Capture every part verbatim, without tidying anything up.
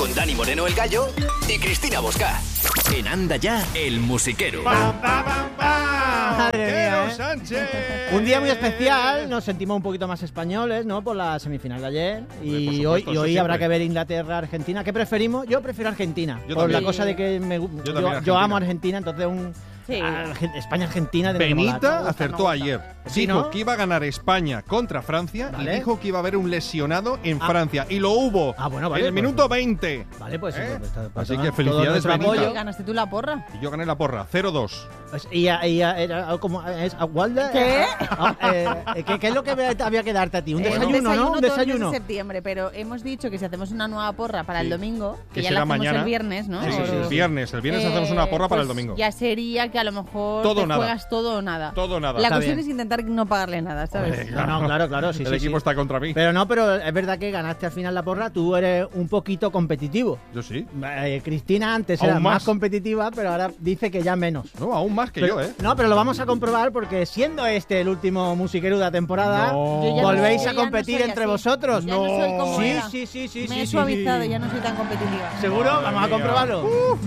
con Dani Moreno el Gallo y Cristina Bosca. En Anda Ya, el musiquero. ¡Pam, pam, pam, pam! Madre mía, ¿eh? Sánchez. Un día muy especial, nos sentimos un poquito más españoles, ¿no? Por la semifinal de ayer. Y supuesto, hoy, y hoy eso habrá siempre. que ver Inglaterra-Argentina. ¿Qué preferimos? Yo prefiero Argentina. Yo por también. la cosa de que me, yo, también yo, Argentina. amo Argentina, entonces un Sí. Argen- España-Argentina de Benita acertó ayer. Sí, Dijo ¿no? que iba a ganar España contra Francia Vale. y dijo que iba a haber un lesionado en Ah. Francia. Y lo hubo. Ah, bueno, vale, en el pues- minuto veinte. Vale, pues, ¿Eh? pues, pues, pues, Así todo- que felicidades, todo nuestro Benita. apoyo. Oye, ¿ganaste tú la porra? Y yo gané la porra, cero dos. Pues, y, y, era como es Agualda. ¿Qué? Ah, eh, ¿qué, qué es lo que había que darte a ti? Un Eh, desayuno, ¿no? Un todos los desayuno. de septiembre, pero hemos dicho que si hacemos una nueva porra para Sí. el domingo, que, Que ya será la hacemos mañana. el viernes, ¿no? Sí, sí, sí, O- el viernes. El viernes Eh, hacemos una porra para el pues domingo. Ya sería que a lo mejor Todo te o nada. juegas todo o nada. Todo o nada. La Está cuestión bien. es intentar no pagarle nada, ¿sabes? Hombre, No, no, claro, claro, sí, el sí, equipo sí. está contra mí. Pero no, pero es verdad que ganaste al final la porra. Tú eres un poquito competitivo. Yo sí. Eh, Cristina antes Aún era más. más. competitiva, pero ahora dice que ya menos. No, aún más que Pero- yo, ¿eh? No, pero lo vamos a comprobar porque siendo este el último musiquero de la temporada, No. Yo ya volvéis no- a yo ya no competir soy entre así. vosotros. Ya no soy como sí, era. sí, sí, sí, Me sí, he sí, suavizado, sí. ya no soy tan competitiva. ¿Seguro? Madre Vamos a mía. comprobarlo.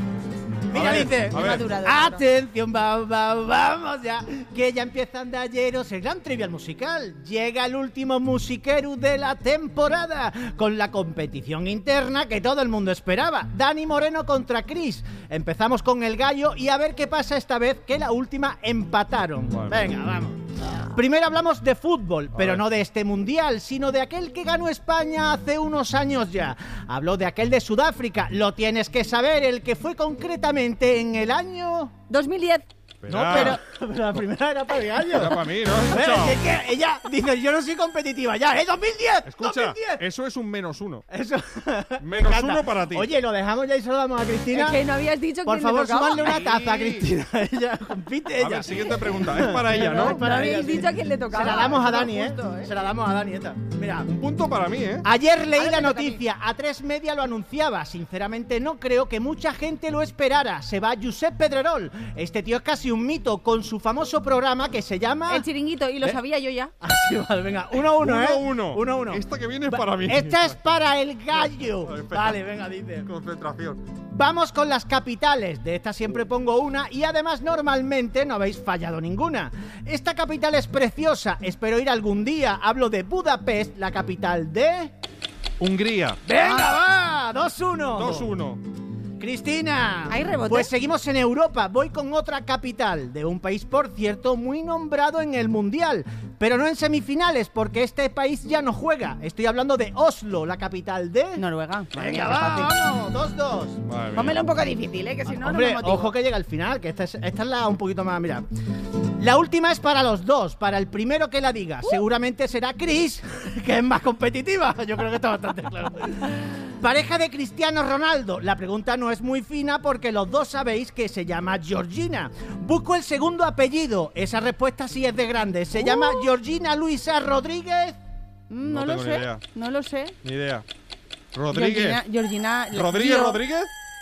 Mira, A ver, dice. a He ver. madurado, claro. Atención, va, va, vamos ya, que ya empiezan de ayeros el gran trivial musical. Llega el último musiquero de la temporada, con la competición interna que todo el mundo esperaba. Dani Moreno contra Chris. Empezamos con el Gallo y a ver qué pasa esta vez, que la última empataron. Bueno. Venga, vamos. Primero hablamos de fútbol, pero ver. no de este mundial, sino de aquel que ganó España hace unos años ya. Hablo de aquel de Sudáfrica, lo tienes que saber, el que fue concretamente en el año... dos mil diez. No, pero, pero la primera era para el Gallo. Era para mí, ¿no? Eh, Escucha, es que ella dice, yo no soy competitiva ya, ¿eh? dos mil diez, escucha, dos mil diez. eso es un menos uno. Eso. Me Menos encanta. uno para ti. Oye, lo dejamos ya y se lo damos a Cristina. Es que no habías dicho Por quién favor, le tocaba. súbanle una taza a Sí. Cristina. Ella compite A ella. ver, siguiente pregunta. Es para ella, No, ¿no? es para No ella, habéis sí. dicho a quién le tocaba. Se la damos a Eso Dani, es ¿eh? justo, ¿eh? Se la damos a Dani, esta. Mira. Un punto para mí, ¿eh? Ayer leí Ahora la me toca a mí. noticia, a tres media lo anunciaba. Sinceramente no creo que mucha gente lo esperara. Se va Josep Pedrerol. Este tío es casi un mito con su famoso programa que se llama... El chiringuito, y lo ¿Eh? sabía yo ya. Así vale, venga, uno uno, ¿eh? Uno, uno. Uno uno. Esta que viene es Va- para mí. Esta es para el Gallo. Vale, espera. Vale, venga, dice. Concentración. Vamos con las capitales. De esta siempre pongo una y además normalmente no habéis fallado ninguna. Esta capital es preciosa. Espero ir algún día. Hablo de Budapest, la capital de... Hungría. ¡Venga, va! dos uno. dos uno. Cristina. ¿Hay rebote? Pues seguimos en Europa. Voy con otra capital de un país, por cierto, muy nombrado en el Mundial. Pero no en semifinales, porque este país ya no juega. Estoy hablando de Oslo, la capital de... Noruega. Madre Venga, mía, qué va, fácil. vamos, dos dos. Madre mía. Pónmelo un poco difícil, ¿eh? Que si no, Hombre, no me motivo. ojo que llega al final, que esta es, esta es la un poquito más, mira. La última es para los dos, para el primero que la diga. Seguramente será Chris, que es más competitiva. Yo creo que está bastante claro. Pareja de Cristiano Ronaldo. La pregunta no es muy fina porque los dos sabéis que se llama Georgina. Busco el segundo apellido. Esa respuesta sí es de grande. Se llama Georgina Luisa Rodríguez. Mm, No No, lo tengo ni sé. idea. No lo sé. Ni idea. Rodríguez. Georgina. Georgina ¿Rodríguez Yo- Rodríguez?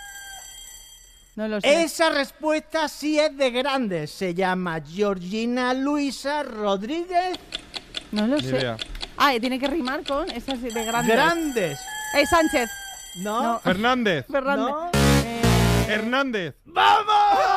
No lo sé. Esa respuesta sí es de grande. Se llama Georgina Luisa Rodríguez. No lo Ni sé. idea. Ah, tiene que rimar con esas de grandes. Grandes. Eh, Sánchez. ¿No? No. Fernández. Fernández. ¿No? Eh, Hernández. ¡Vamos!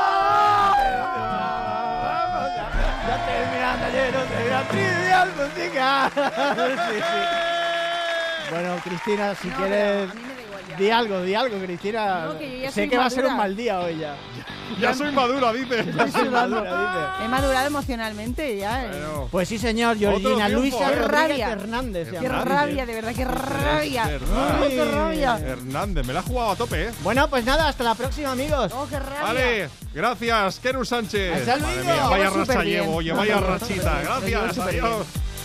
¡Vamos! Ya, ya terminando lleno de la trivial música. Sí, sí. Bueno, Cristina, si no, quieres... pero a mí me da igual ya. Di algo, di algo, Cristina. No, que yo ya sé soy que va a ser madura. un mal día hoy ya. Ya soy madura, dice. Ya soy madura, He madurado emocionalmente ya. eh. Bueno, dice. Pues sí, señor, Otro Georgina triunfo, Luisa ¿eh? Rodríguez Rabia. Hernández. se Qué llama. rabia, de verdad, qué rabia. es verdad. Ay, qué rabia. Hernández, me la ha jugado a tope, ¿eh? Bueno, pues nada, hasta la próxima, amigos. Oh, qué rabia. Vale, gracias, Keru Sánchez. Hasta Madre luego. mía, vaya Súper racha bien. llevo, oye, vaya rachita. Lo llevo Gracias, súper bien. adiós.